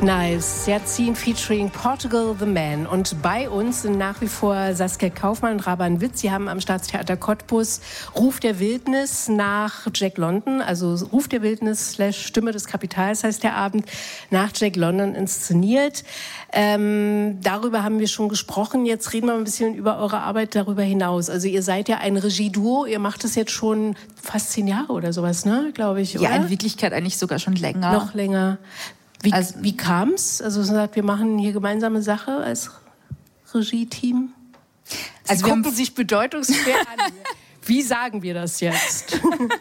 Knives, Jazin featuring Portugal the Man. Und bei uns sind nach wie vor Saskia Kaufmann und Raban Witt. Sie haben am Staatstheater Cottbus Ruf der Wildnis nach Jack London, also Ruf der Wildnis / Stimme des Kapitals heißt der Abend, nach Jack London inszeniert. Darüber haben wir schon gesprochen. Jetzt reden wir ein bisschen über eure Arbeit darüber hinaus. Also ihr seid ja ein Regieduo. Ihr macht das jetzt schon fast 10 Jahre oder sowas, ne? Glaube ich, oder? Ja, in Wirklichkeit eigentlich sogar schon länger. Noch länger. Wie kam es? Also man sagt, wir machen hier gemeinsame Sache als Regie-Team. Sie gucken sich bedeutungsschwer an. Wie sagen wir das jetzt?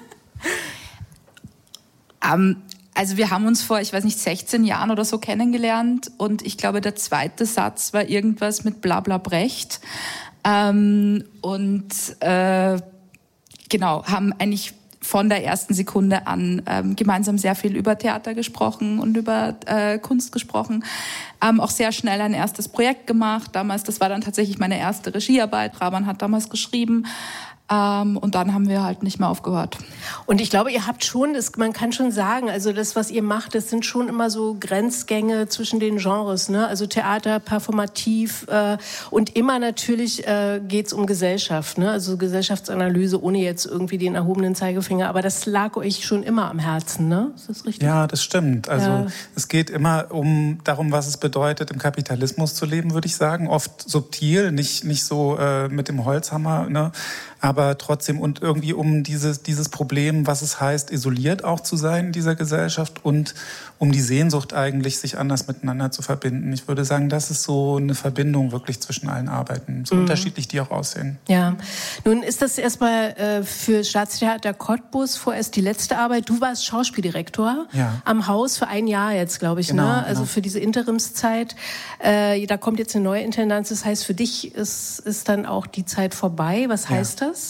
Also wir haben uns vor, 16 Jahren oder so kennengelernt und ich glaube, der zweite Satz war irgendwas mit Blabla Brecht. Genau, haben eigentlich von der ersten Sekunde an gemeinsam sehr viel über Theater gesprochen und über Kunst gesprochen. Auch sehr schnell ein erstes Projekt gemacht. Damals, das war dann tatsächlich meine erste Regiearbeit. Raban hat damals geschrieben. Und dann haben wir halt nicht mehr aufgehört. Und ich glaube, ihr habt schon, man kann schon sagen, also das, was ihr macht, das sind schon immer so Grenzgänge zwischen den Genres, ne? Also Theater, performativ und immer natürlich geht's um Gesellschaft, ne? Also Gesellschaftsanalyse, ohne jetzt irgendwie den erhobenen Zeigefinger. Aber das lag euch schon immer am Herzen, ne? Ist das richtig? Ja, das stimmt. Also es geht immer darum, was es bedeutet, im Kapitalismus zu leben, würde ich sagen. Oft subtil, nicht so mit dem Holzhammer, ne? Aber trotzdem und irgendwie um dieses Problem, was es heißt, isoliert auch zu sein in dieser Gesellschaft und um die Sehnsucht eigentlich, sich anders miteinander zu verbinden. Ich würde sagen, das ist so eine Verbindung wirklich zwischen allen Arbeiten, so unterschiedlich die auch aussehen. Ja, nun ist das erstmal für Staatstheater Cottbus vorerst die letzte Arbeit. Du warst Schauspieldirektor am Haus für 1 Jahr jetzt, glaube ich, genau, ne? Also für diese Interimszeit. Da kommt jetzt eine neue Intendanz. Das heißt, für dich ist dann auch die Zeit vorbei. Was heißt das?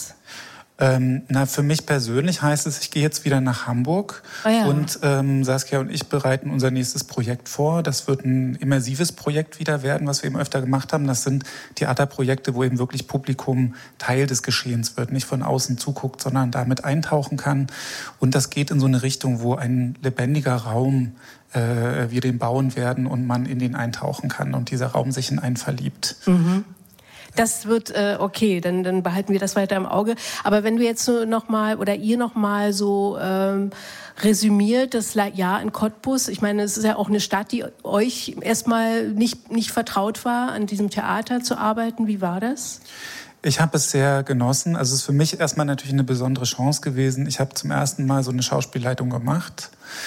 Für mich persönlich heißt es, ich gehe jetzt wieder nach Hamburg und Saskia und ich bereiten unser nächstes Projekt vor. Das wird ein immersives Projekt wieder werden, was wir eben öfter gemacht haben. Das sind Theaterprojekte, wo eben wirklich Publikum Teil des Geschehens wird, nicht von außen zuguckt, sondern damit eintauchen kann. Und das geht in so eine Richtung, wo ein lebendiger Raum wir den bauen werden und man in den eintauchen kann und dieser Raum sich in einen verliebt. Mhm. Das wird okay, dann behalten wir das weiter im Auge. Aber wenn du jetzt so ihr noch mal so resümiert das Jahr in Cottbus, ich meine, es ist ja auch eine Stadt, die euch erstmal nicht vertraut war, an diesem Theater zu arbeiten. Wie war das? Ich habe es sehr genossen. Also es ist für mich erstmal natürlich eine besondere Chance gewesen. Ich habe zum ersten Mal so eine Schauspielleitung gemacht.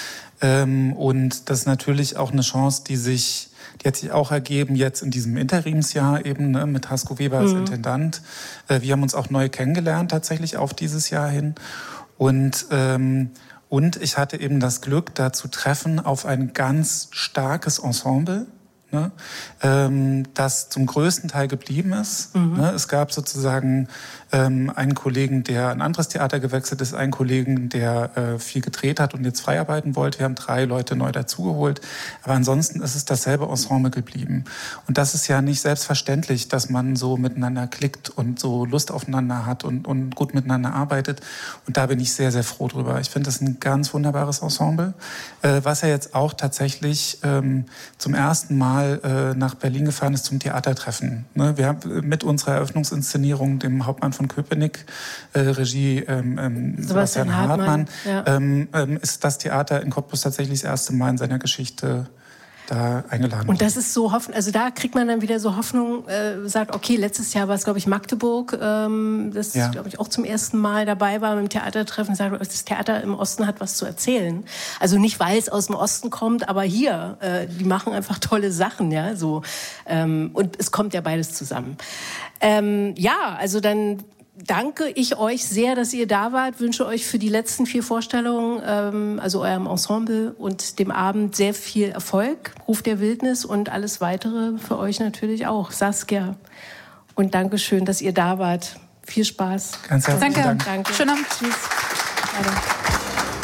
Und das ist natürlich auch eine Chance, die hat sich auch ergeben jetzt in diesem Interimsjahr eben, ne, mit Hasko Weber als Intendant. Wir haben uns auch neu kennengelernt tatsächlich auf dieses Jahr hin. Und ich hatte eben das Glück, da zu treffen auf ein ganz starkes Ensemble, ne, das zum größten Teil geblieben ist. Ne, es gab sozusagen einen Kollegen, der ein anderes Theater gewechselt ist, einen Kollegen, der viel gedreht hat und jetzt frei arbeiten wollte. Wir haben 3 Leute neu dazugeholt. Aber ansonsten ist es dasselbe Ensemble geblieben. Und das ist ja nicht selbstverständlich, dass man so miteinander klickt und so Lust aufeinander hat und gut miteinander arbeitet. Und da bin ich sehr, sehr froh drüber. Ich finde das ein ganz wunderbares Ensemble, was ja jetzt auch tatsächlich zum ersten Mal nach Berlin gefahren ist zum Theatertreffen. Ne? Wir haben mit unserer Eröffnungsinszenierung, dem Hauptmann von Köpenick, Regie Sebastian Hartmann, ist das Theater in Cottbus tatsächlich das erste Mal in seiner Geschichte da eingeladen. Und das ist so also da kriegt man dann wieder so Hoffnung, sagt, okay, letztes Jahr war es, glaube ich, Magdeburg, das, glaube ich, auch zum ersten Mal dabei war mit dem Theatertreffen, sagt, das Theater im Osten hat was zu erzählen. Also nicht, weil es aus dem Osten kommt, aber hier, die machen einfach tolle Sachen, ja, so. Und es kommt ja beides zusammen. Also dann danke ich euch sehr, dass ihr da wart. Wünsche euch für die letzten 4 Vorstellungen, also eurem Ensemble und dem Abend sehr viel Erfolg. Ruf der Wildnis und alles Weitere für euch natürlich auch. Saskia. Und Dankeschön, dass ihr da wart. Viel Spaß. Ganz herzlichen Dank. Danke. Schönen Abend. Tschüss. Danke.